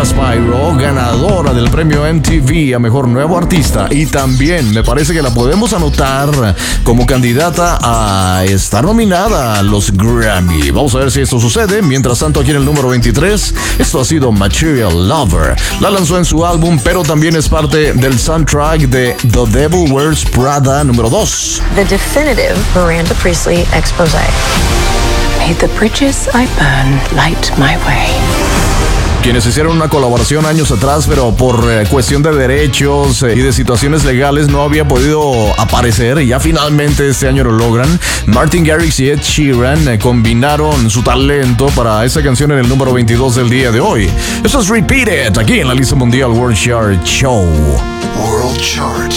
Spyro, ganadora del premio MTV a Mejor Nuevo Artista. Y también me parece que la podemos anotar como candidata a estar nominada a los Grammy. Vamos a ver si esto sucede. Mientras tanto, aquí en el número 23, esto ha sido Material Lover. La lanzó en su álbum, pero también es parte del soundtrack de The Devil Wears Prada número 2. The definitive Miranda Priestly exposé. May the bridges I burn light my way. Quienes hicieron una colaboración años atrás, pero por cuestión de derechos y de situaciones legales no había podido aparecer, y ya finalmente este año lo logran. Martin Garrix y Ed Sheeran combinaron su talento para esa canción en el número 22 del día de hoy. Esto es Repeat It, aquí en la lista mundial World Chart Show. World Chart.